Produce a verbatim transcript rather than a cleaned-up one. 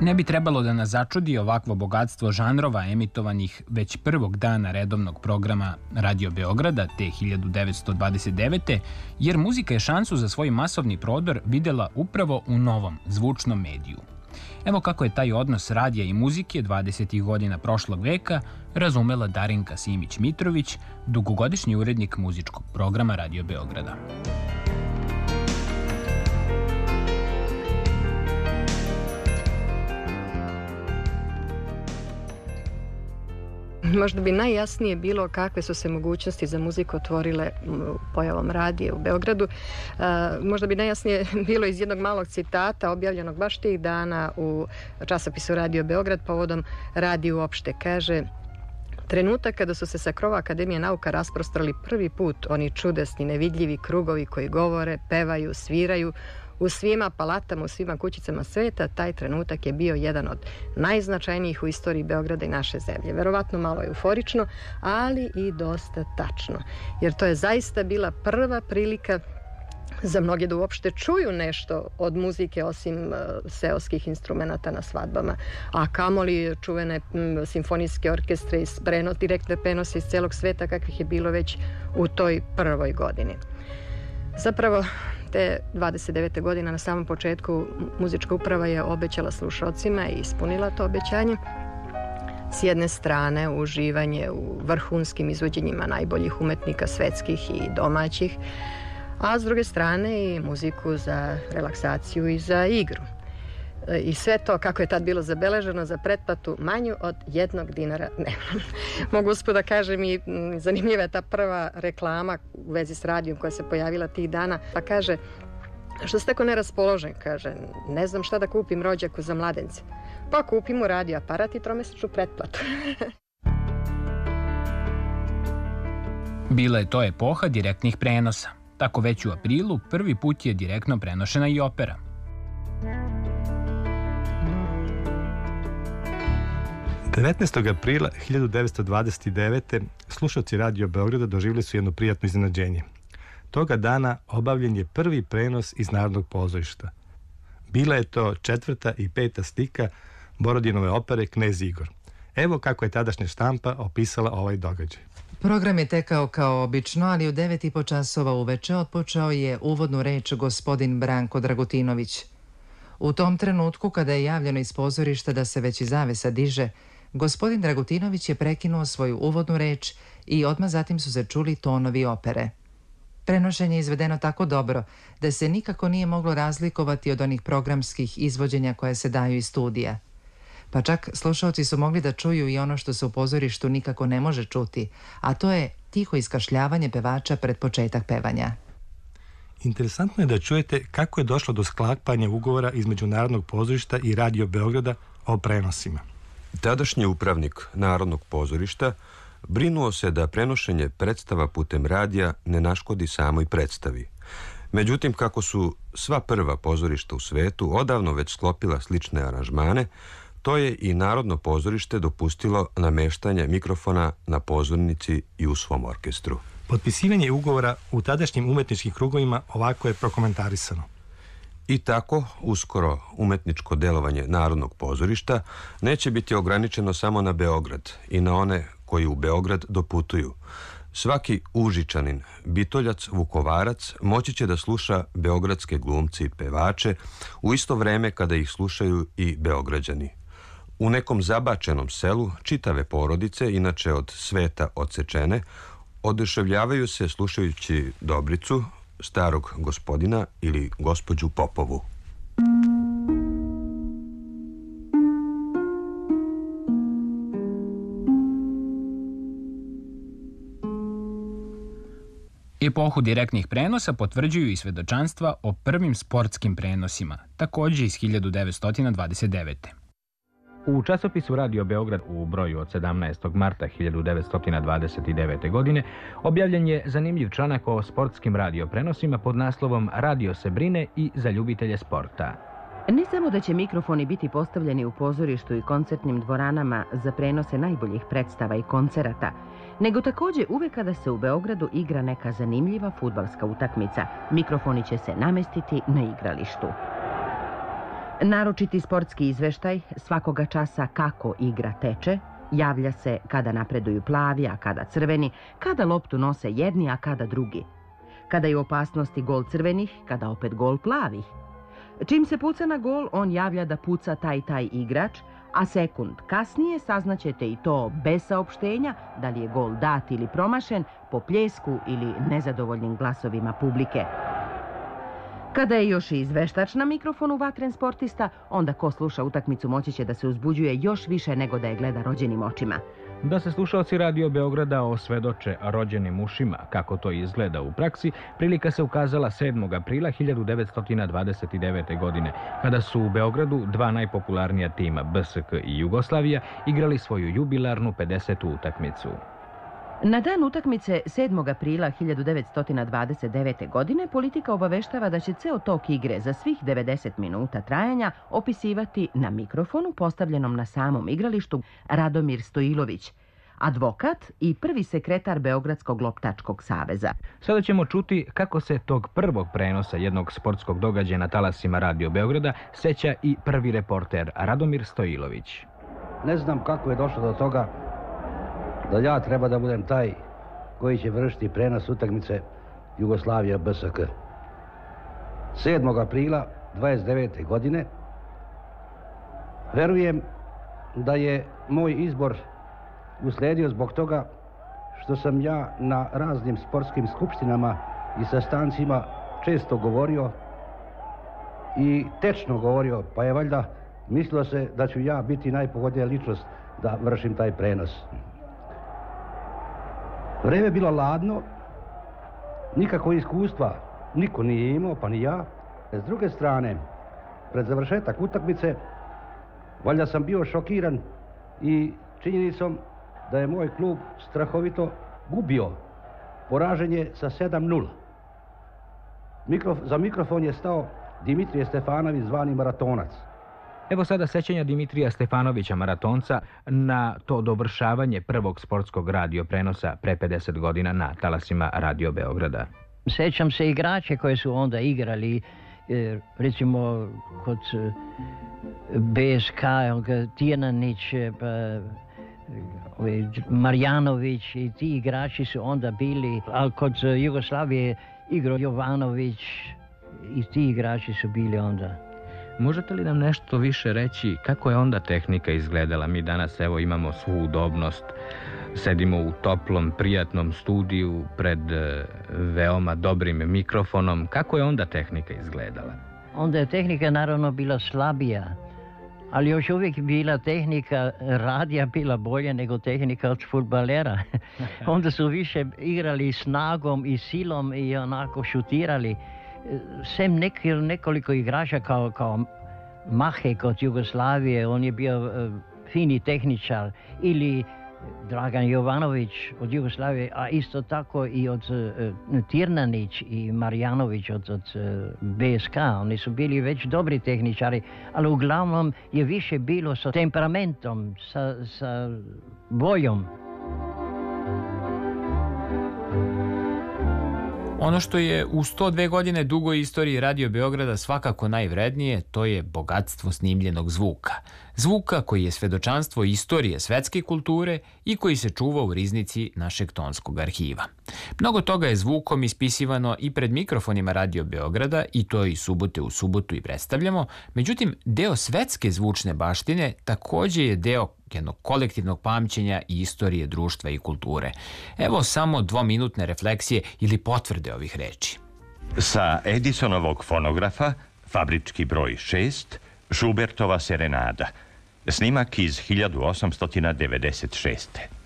Ne bi trebalo da nas začudi ovakvo bogatstvo žanrova emitovanih već prvog dana redovnog programa Radio Beograda te hiljadu devetsto dvadeset devete. jer muzika je šansu za svoj masovni prodor videla upravo u novom zvučnom mediju. Evo kako je taj odnos radija i muzike dvadesetih godina prošlog veka razumela Darinka Simić-Mitrović, dugogodišnji urednik muzičkog programa Radio Beograda. Možda bi najjasnije bilo kakve su se mogućnosti za muziku otvorile pojavom radija u Beogradu. Možda bi najjasnije bilo iz jednog malog citata objavljenog baš tih dana u časopisu Radio Beograd povodom radija uopšte. Kaže: trenutak kada su se sa krova Akademije nauka rasprostrali prvi put oni čudesni, nevidljivi krugovi koji govore, pevaju, sviraju u svima palatama, u svima kućicama sveta, taj trenutak je bio jedan od najznačajnijih u istoriji Beograda i naše zemlje. Verovatno malo euforično, ali i dosta tačno. Jer to je zaista bila prva prilika za mnoge da uopšte čuju nešto od muzike osim uh, seoskih instrumenata na svadbama. A kamoli čuvene m, simfonijske orkestre iz prenos, direktne prenose iz celog sveta kakvih je bilo već u toj prvoj godini. Zapravo, te dvadeset devete godine na samom početku muzička uprava je obećala slušalcima i ispunila to obećanje. S jedne strane uživanje u vrhunskim izvođenjima najboljih umetnika svetskih i domaćih, a s druge strane i muziku za relaksaciju i za igru. I sve to, kako je tad bilo zabeleženo, za pretplatu manju od jednog dinara dnevno. Mogu usput da kažem i zanimljiva je ta prva reklama u vezi s radijom koja se pojavila tih dana. Pa kaže: što ste tako neraspoložen? Kaže: ne znam šta da kupim rođaku za mladence. Pa kupim mu radio aparat i tromesečnu pretplatu. Bila je to epoha direktnih prenosa. Tako već u aprilu prvi put je direktno prenošena i opera. devetnaestog aprila hiljadu devetsto dvadeset devete. slušalci Radio Beograda doživjeli su jedno prijatno iznenađenje. Toga dana obavljen je prvi prenos iz Narodnog pozorišta. Bila je to četvrta i peta slika Borodinove opere Knez Igor. Evo kako je tadašnja štampa opisala ovaj događaj. Program je tekao kao obično, ali u devet i po časova uveče otpočeo je uvodnu reč gospodin Branko Dragutinović. U tom trenutku, kada je javljeno iz pozorišta da se već i zavesa diže, gospodin Dragutinović je prekinuo svoju uvodnu reč i odmah zatim su se čuli tonovi opere. Prenošenje je izvedeno tako dobro da se nikako nije moglo razlikovati od onih programskih izvođenja koje se daju iz studija. Pa čak slušaoci su mogli da čuju i ono što se u pozorištu nikako ne može čuti, a to je tiho iskašljavanje pevača pred početak pevanja. Interesantno je da čujete kako je došlo do sklapanja ugovora između Narodnog pozorišta i Radio Beograda o prenosima. Tadašnji upravnik Narodnog pozorišta brinuo se da prenošenje predstava putem radija ne naškodi samoj predstavi. Međutim, kako su sva prva pozorišta u svetu odavno već sklopila slične aranžmane, to je i Narodno pozorište dopustilo nameštanje mikrofona na pozornici i u svom orkestru. Potpisivanje ugovora u tadašnjim umetničkim krugovima ovako je prokomentarisano. I tako, uskoro umetničko delovanje Narodnog pozorišta neće biti ograničeno samo na Beograd i na one koji u Beograd doputuju. Svaki Užičanin, Bitoljac, Vukovarac moći će da sluša beogradske glumci i pevače u isto vreme kada ih slušaju i Beograđani. U nekom zabačenom selu čitave porodice, inače od sveta odsečene, oduševljavaju se slušajući Dobricu, starog gospodina ili gospođu Popovu. Epohu direktnih prenosa potvrđuju i svedočanstva o prvim sportskim prenosima, takođe iz hiljadu devetsto dvadeset devete. U časopisu Radio Beograd u broju od sedamnaestog marta hiljadu devetsto dvadeset devete. godine objavljen je zanimljiv članak o sportskim radioprenosima pod naslovom Radio se brine i za ljubitelje sporta. Ne samo da će mikrofoni biti postavljeni u pozorištu i koncertnim dvoranama za prenose najboljih predstava i koncerata, nego takođe uvek kada se u Beogradu igra neka zanimljiva fudbalska utakmica, mikrofoni će se namestiti na igralištu. Naročiti sportski izveštaj svakoga časa kako igra teče, javlja se kada napreduju plavi, a kada crveni, kada loptu nose jedni, a kada drugi. Kada je u opasnosti gol crvenih, kada opet gol plavih. Čim se puca na gol, on javlja da puca taj taj igrač, a sekund kasnije saznaćete i to bez saopštenja da li je gol dat ili promašen, po pljesku ili nezadovoljnim glasovima publike. Kada je još i izveštač na mikrofonu vatren sportista, onda ko sluša utakmicu moći će da se uzbuđuje još više nego da je gleda rođenim očima. Da se slušaoci Radio Beograda osvedoče rođenim ušima kako to izgleda u praksi, prilika se ukazala sedmog aprila hiljadu devetsto dvadeset devete. godine, kada su u Beogradu dva najpopularnija tima, B S K i Jugoslavija, igrali svoju jubilarnu pedesetu utakmicu. Na dan utakmice sedmog aprila hiljadu devetsto dvadeset devete. godine Politika obaveštava da će ceo tok igre za svih devedeset minuta trajanja opisivati na mikrofonu postavljenom na samom igralištu Radomir Stojilović, advokat i prvi sekretar Beogradskog loptačkog saveza. Sada ćemo čuti kako se tog prvog prenosa jednog sportskog događaja na talasima Radio Beograda seća i prvi reporter Radomir Stojilović. Ne znam kako je došlo do toga da ja treba da budem taj koji će vršiti prenos utakmice Jugoslavija B S K. sedmog aprila dvadeset devete. godine verujem da je moj izbor usledio zbog toga što sam ja na raznim sportskim skupštinama i sastancima često govorio i tečno govorio, pa je valjda mislilo se da ću ja biti najpogodnija ličnost da vršim taj prenos. Vreme je bilo ladno, nikako iskustva niko nije imao, pa ni ja. S druge strane, pred završetak utakmice, valjda sam bio šokiran i činjenicom da je moj klub strahovito gubio. Poražen je sa sedam nula. Mikrof, za mikrofon je stao Dimitrije Stefanović, zvani Maratonac. Evo sada sećanja Dimitrija Stefanovića, maratonca, na to dovršavanje prvog sportskog radio prenosa pre pedeset godina na talasima Radio Beograda. Sećam se igrače koje su onda igrali, recimo kod B S K, Tirnanić, Marjanović i ti igrači su onda bili, ali kod Jugoslavije igrao Jovanović i ti igrači su bili onda. Možete li nam nešto više reći kako je onda tehnika izgledala? Mi danas evo imamo svu udobnost, sedimo u toplom, prijatnom studiju pred veoma dobrim mikrofonom. Kako je onda tehnika izgledala? Onda je tehnika naravno bila slabija, ali još uvijek bila tehnika radija bila bolja nego tehnika od fudbalera. Onda su više igrali snagom i silom i onako šutirali. Sem nek, nekoliko igrača kao, kao Mahek od Jugoslavije, on je bio uh, fini tehničar, ili Dragan Jovanović od Jugoslavije, a isto tako i od uh, Tirnanić i Marjanović od, od uh, B S K. Oni su bili već dobri tehničari, ali uglavnom je više bilo sa temperamentom, sa, sa boljom. Ono što je u sto dve godine dugoj istoriji Radio Beograda svakako najvrednije, to je bogatstvo snimljenog zvuka. Zvuka koji je svedočanstvo istorije svetske kulture i koji se čuva u riznici našeg tonskog arhiva. Mnogo toga je zvukom ispisivano i pred mikrofonima Radio Beograda i to i subote u subotu i predstavljamo, međutim deo svetske zvučne baštine takođe je deo jednog kolektivnog pamćenja i istorije društva i kulture. Evo samo dvominutne refleksije ili potvrde ovih reči. Sa Edisonovog fonografa, fabrički broj šest, Schubertova serenada. Snimak iz hiljadu osamsto devedeset šeste.